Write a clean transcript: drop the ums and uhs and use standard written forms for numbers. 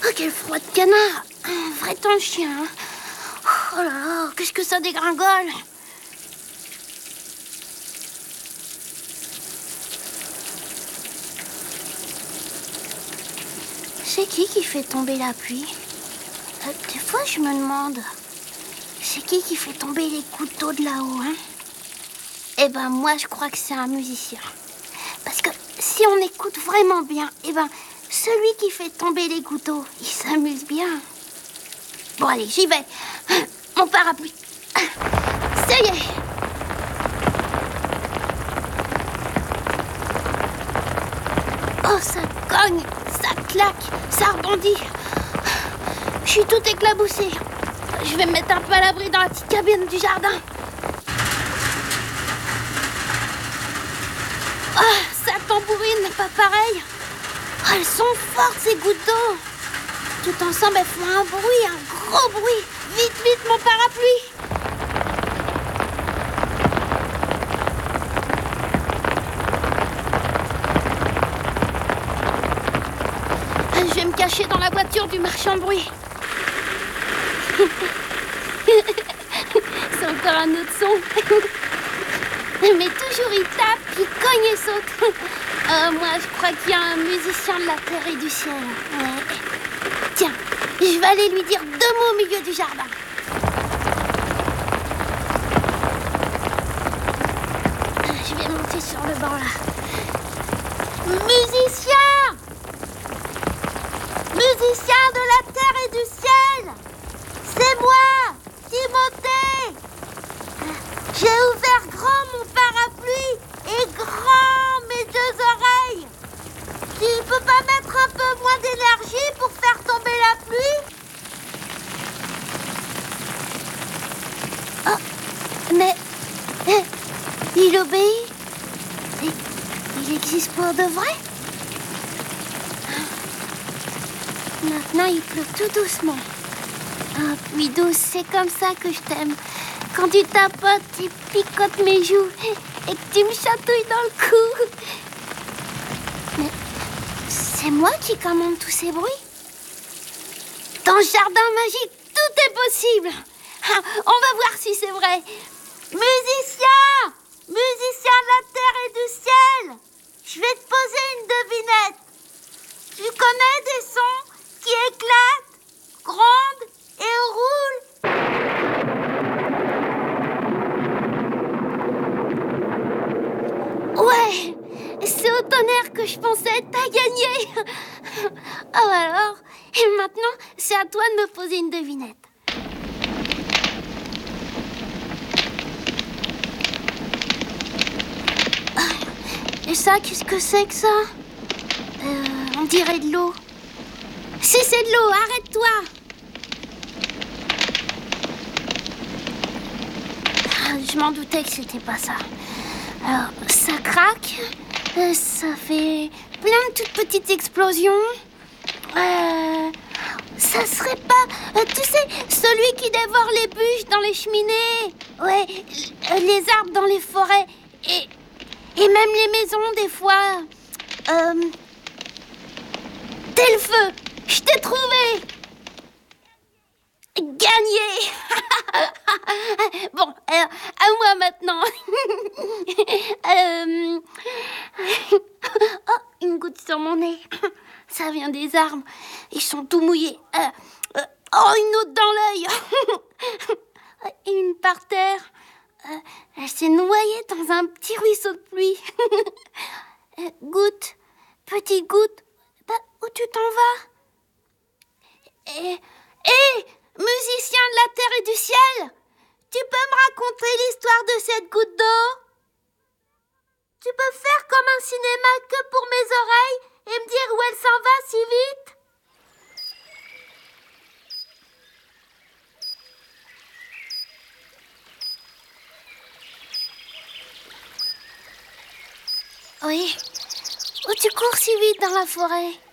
Oh, quel froid de canard. Un vrai temps de chien. Hein. Oh là là, qu'est-ce que ça dégringole. C'est qui fait tomber la pluie? Des fois, je me demande, c'est qui fait tomber les couteaux de là-haut, hein? Eh ben, moi, je crois que c'est un musicien. Parce que si on écoute vraiment bien, eh ben, celui qui fait tomber les couteaux, il s'amuse bien. Bon, allez, j'y vais. Mon parapluie. Ça y est. Oh, ça cogne, ça claque, ça rebondit. Je suis tout éclaboussée. Je vais me mettre un peu à l'abri dans la petite cabine du jardin. Oh, ça tambourine, pas pareil. Oh, elles sont fortes, ces gouttes d'eau. Tout ensemble, elles font un bruit, un gros bruit. Vite, vite, mon parapluie. Je vais me cacher dans la voiture du marchand de bruit. C'est encore un autre son. Mais toujours il tape, il cogne et saute. Moi, je crois qu'il y a un musicien de la terre et du ciel. Ouais. Tiens, je vais aller lui dire 2 mots au milieu du jardin. Je vais monter sur le banc là. Musicien! Musicien de la terre et du ciel! C'est moi, Timothée! J'ai ouvert grand mon parapluie et grand mes 2 oreilles. Tu peux pas mettre un peu moins d'énergie pour faire tomber la pluie? Oh, mais il obéit. Il existe pour de vrai? Maintenant, il pleut tout doucement. Oh, pluie douce, c'est comme ça que je t'aime. Quand tu tapotes, tu picotes mes joues et que tu me chatouilles dans le cou. Mais c'est moi qui commande tous ces bruits? Dans le jardin magique, tout est possible. Ah, on va voir si c'est vrai. Musicien! Musicien de la terre et du ciel! Je vais te poser une devinette. Tu connais des sons qui éclatent, grondent et roulent? Ouais, c'est au tonnerre que je pensais, t'as gagné. Oh alors, et maintenant, c'est à toi de me poser une devinette. Et ça, qu'est-ce que c'est que ça? On dirait de l'eau. Si c'est de l'eau, arrête-toi. Je m'en doutais que c'était pas ça. Alors, ça craque, ça fait plein de toutes petites explosions. Ça serait pas, tu sais, celui qui dévore les bûches dans les cheminées. Ouais, les arbres dans les forêts et même les maisons des fois. T'es le feu, je t'ai trouvé. Gagné. Bon, à moi maintenant. Oh, une goutte sur mon nez. Ça vient des arbres. Ils sont tout mouillés. Oh, une autre dans l'œil. Et une par terre. Elle s'est noyée dans un petit ruisseau de pluie. Goutte, petite goutte. Bah, où tu t'en vas? Musicien de la terre et du ciel, tu peux me raconter l'histoire de cette goutte d'eau? Tu peux faire comme un cinéma que pour mes oreilles et me dire où elle s'en va si vite? Oui. Où tu cours si vite dans la forêt?